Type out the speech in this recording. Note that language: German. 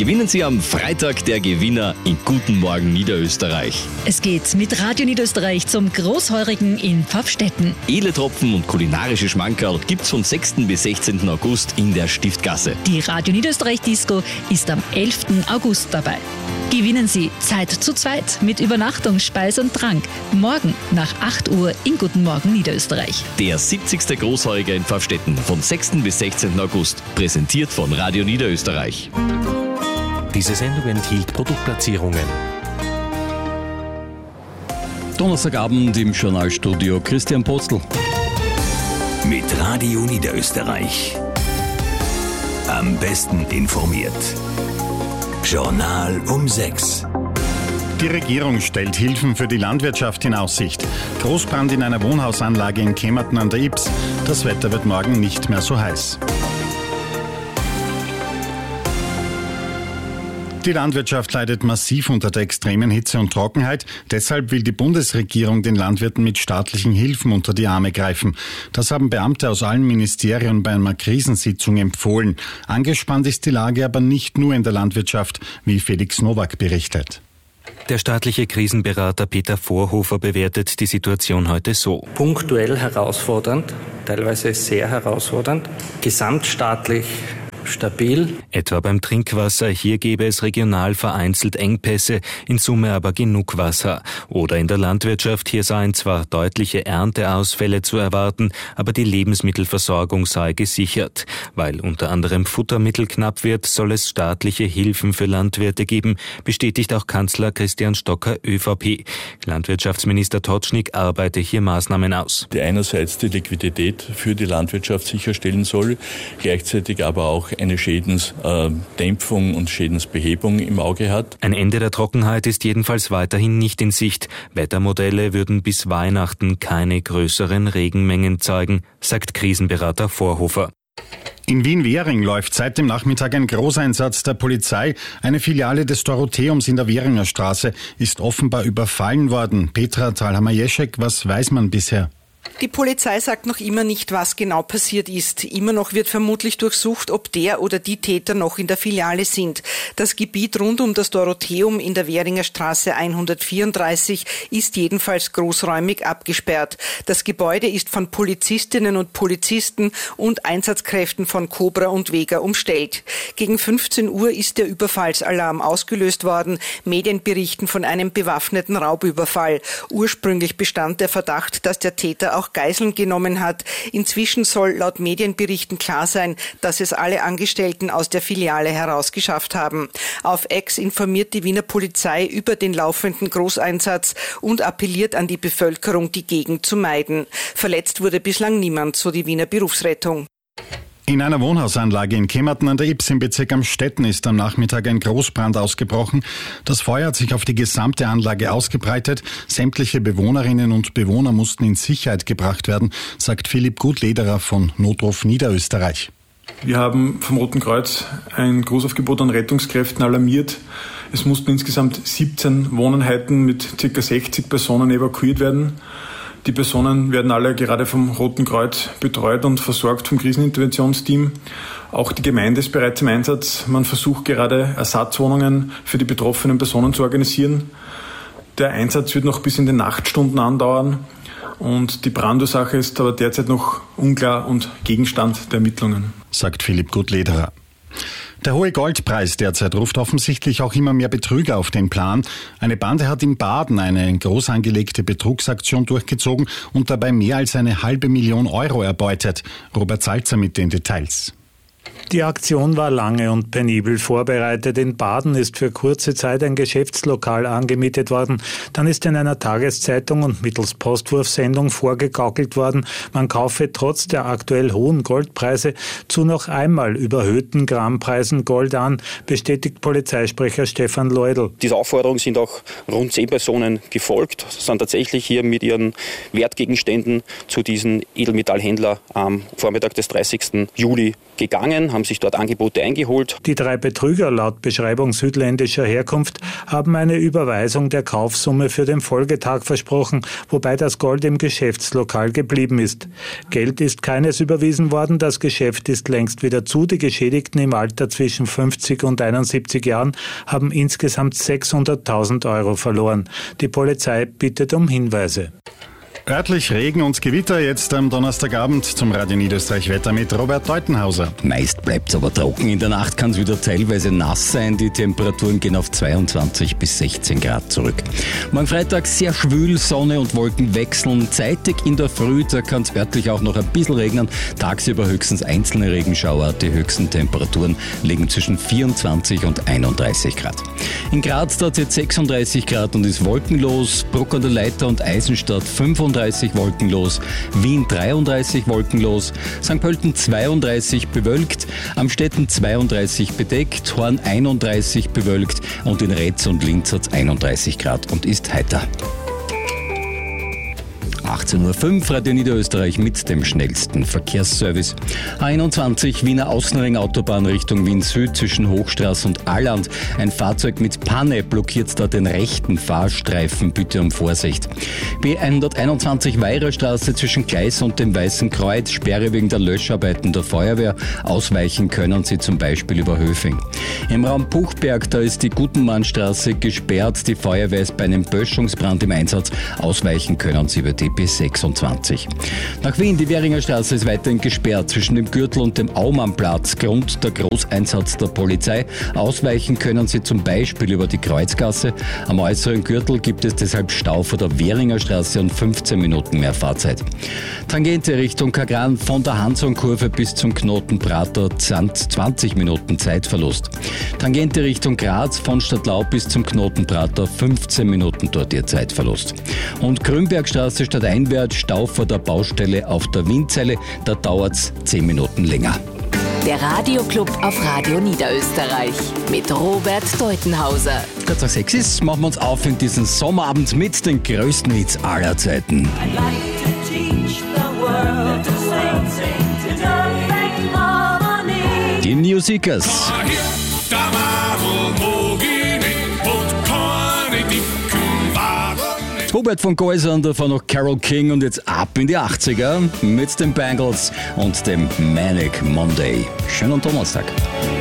Gewinnen Sie am Freitag der Gewinner in Guten Morgen Niederösterreich. Es geht mit Radio Niederösterreich zum Großheurigen in Pfaffstätten. Edle Tropfen und kulinarische Schmankerl gibt's vom 6. bis 16. August in der Stiftgasse. Die Radio Niederösterreich Disco ist am 11. August dabei. Gewinnen Sie Zeit zu zweit mit Übernachtung, Speis und Trank. Morgen nach 8 Uhr in Guten Morgen Niederösterreich. Der 70. Großheuriger in Pfaffstätten vom 6. bis 16. August. Präsentiert von Radio Niederösterreich. Diese Sendung enthielt Produktplatzierungen. Donnerstagabend im Journalstudio Christian Postl. Mit Radio Niederösterreich. Am besten informiert. Journal um 6. Die Regierung stellt Hilfen für die Landwirtschaft in Aussicht. Großbrand in einer Wohnhausanlage in Kemmerten an der Ybbs. Das Wetter wird morgen nicht mehr so heiß. Die Landwirtschaft leidet massiv unter der extremen Hitze und Trockenheit. Deshalb will die Bundesregierung den Landwirten mit staatlichen Hilfen unter die Arme greifen. Das haben Beamte aus allen Ministerien bei einer Krisensitzung empfohlen. Angespannt ist die Lage aber nicht nur in der Landwirtschaft, wie Felix Nowak berichtet. Der staatliche Krisenberater Peter Vorhofer bewertet die Situation heute so. Punktuell herausfordernd, teilweise sehr herausfordernd, gesamtstaatlich stabil. Etwa beim Trinkwasser, hier gäbe es regional vereinzelt Engpässe, in Summe aber genug Wasser. Oder in der Landwirtschaft, hier seien zwar deutliche Ernteausfälle zu erwarten, aber die Lebensmittelversorgung sei gesichert. Weil unter anderem Futtermittel knapp wird, soll es staatliche Hilfen für Landwirte geben, bestätigt auch Kanzler Christian Stocker, ÖVP. Landwirtschaftsminister Totschnig arbeite hier Maßnahmen aus. Die einerseits die Liquidität für die Landwirtschaft sicherstellen soll, gleichzeitig aber auch eine Schädensdämpfung und Schädensbehebung im Auge hat. Ein Ende der Trockenheit ist jedenfalls weiterhin nicht in Sicht. Wettermodelle würden bis Weihnachten keine größeren Regenmengen zeigen, sagt Krisenberater Vorhofer. In Wien-Währing läuft seit dem Nachmittag ein Großeinsatz der Polizei. Eine Filiale des Dorotheums in der Währinger Straße ist offenbar überfallen worden. Petra Thalhammer-Jeschek, was weiß man bisher? Die Polizei sagt noch immer nicht, was genau passiert ist. Immer noch wird vermutlich durchsucht, ob der oder die Täter noch in der Filiale sind. Das Gebiet rund um das Dorotheum in der Währinger Straße 134 ist jedenfalls großräumig abgesperrt. Das Gebäude ist von Polizistinnen und Polizisten und Einsatzkräften von Cobra und Vega umstellt. Gegen 15 Uhr ist der Überfallsalarm ausgelöst worden. Medien berichten von einem bewaffneten Raubüberfall. Ursprünglich bestand der Verdacht, dass der Täter auch Geiseln genommen hat. Inzwischen soll laut Medienberichten klar sein, dass es alle Angestellten aus der Filiale herausgeschafft haben. Auf X informiert die Wiener Polizei über den laufenden Großeinsatz und appelliert an die Bevölkerung, die Gegend zu meiden. Verletzt wurde bislang niemand, so die Wiener Berufsrettung. In einer Wohnhausanlage in Kemmerten an der Ybbs im Bezirk Amstetten ist am Nachmittag ein Großbrand ausgebrochen. Das Feuer hat sich auf die gesamte Anlage ausgebreitet. Sämtliche Bewohnerinnen und Bewohner mussten in Sicherheit gebracht werden, sagt Philipp Gutlederer von Notruf Niederösterreich. Wir haben vom Roten Kreuz ein Großaufgebot an Rettungskräften alarmiert. Es mussten insgesamt 17 Wohneinheiten mit ca. 60 Personen evakuiert werden. Die Personen werden alle gerade vom Roten Kreuz betreut und versorgt vom Kriseninterventionsteam. Auch die Gemeinde ist bereits im Einsatz. Man versucht gerade Ersatzwohnungen für die betroffenen Personen zu organisieren. Der Einsatz wird noch bis in die Nachtstunden andauern und die Brandursache ist aber derzeit noch unklar und Gegenstand der Ermittlungen, sagt Philipp Gutlederer. Der hohe Goldpreis derzeit ruft offensichtlich auch immer mehr Betrüger auf den Plan. Eine Bande hat in Baden eine groß angelegte Betrugsaktion durchgezogen und dabei mehr als 500.000 Euro erbeutet. Robert Salzer mit den Details. Die Aktion war lange und penibel vorbereitet. In Baden ist für kurze Zeit ein Geschäftslokal angemietet worden. Dann ist in einer Tageszeitung und mittels Postwurfsendung vorgegaukelt worden, man kaufe trotz der aktuell hohen Goldpreise zu noch einmal überhöhten Grammpreisen Gold an, bestätigt Polizeisprecher Stefan Leudl. Dieser Aufforderung sind auch rund 10 Personen gefolgt, sind tatsächlich hier mit ihren Wertgegenständen zu diesem Edelmetallhändler am Vormittag des 30. Juli gegangen, haben haben sich dort Angebote eingeholt. Die 3 Betrüger laut Beschreibung südländischer Herkunft haben eine Überweisung der Kaufsumme für den Folgetag versprochen, wobei das Gold im Geschäftslokal geblieben ist. Geld ist keines überwiesen worden, das Geschäft ist längst wieder zu. Die Geschädigten im Alter zwischen 50 und 71 Jahren haben insgesamt 600.000 Euro verloren. Die Polizei bittet um Hinweise. Örtlich Regen und Gewitter jetzt am Donnerstagabend zum Radio Niederösterreich Wetter mit Robert Deutenhauser. Meist bleibt's aber trocken. In der Nacht kann es wieder teilweise nass sein. Die Temperaturen gehen auf 22 bis 16 Grad zurück. Morgen Freitag sehr schwül, Sonne und Wolken wechseln. Zeitig in der Früh, da kann es örtlich auch noch ein bisschen regnen. Tagsüber höchstens einzelne Regenschauer. Die höchsten Temperaturen liegen zwischen 24 und 31 Grad. In Graz dort jetzt 36 Grad und ist wolkenlos. Bruck an der Leitha und Eisenstadt 35 wolkenlos, Wien 33 wolkenlos, St. Pölten 32 bewölkt, Amstetten 32 bedeckt, Horn 31 bewölkt und in Retz und Linz hat es 31 Grad und ist heiter. 18.05 Uhr, Radio Niederösterreich mit dem schnellsten Verkehrsservice. A21 Wiener Außenring Autobahn Richtung Wien Süd zwischen Hochstraße und Alland. Ein Fahrzeug mit Panne blockiert da den rechten Fahrstreifen, bitte um Vorsicht. B121 Weirerstraße zwischen Gleis und dem Weißen Kreuz, Sperre wegen der Löscharbeiten der Feuerwehr. Ausweichen können Sie zum Beispiel über Höfing. Im Raum Buchberg, da ist die Gutenmannstraße gesperrt. Die Feuerwehr ist bei einem Böschungsbrand im Einsatz. Ausweichen können Sie über die B26. Nach Wien, die Währinger Straße ist weiterhin gesperrt zwischen dem Gürtel und dem Aumannplatz. Grund der Großeinsatz der Polizei. Ausweichen können Sie zum Beispiel über die Kreuzgasse. Am äußeren Gürtel gibt es deshalb Stau vor der Währinger Straße und 15 Minuten mehr Fahrzeit. Tangente Richtung Kagran von der Hansonkurve bis zum Knoten Prater 20 Minuten Zeitverlust. Tangente Richtung Graz von Stadtlau bis zum Knoten Prater 15 Minuten dort Ihr Zeitverlust. Und Grünbergstraße stadteinwärts Stau vor der Baustelle auf der Wienzeile, da dauert es 10 Minuten länger. Der Radioclub auf Radio Niederösterreich mit Robert Deutenhauser. Kurz nach 6 ist, machen wir uns auf in diesen Sommerabend mit den größten Hits aller Zeiten. Die New Seekers. Hubert von Geusern, davor noch Carole King und jetzt ab in die 80er mit den Bangles und dem Manic Monday. Schönen Donnerstag.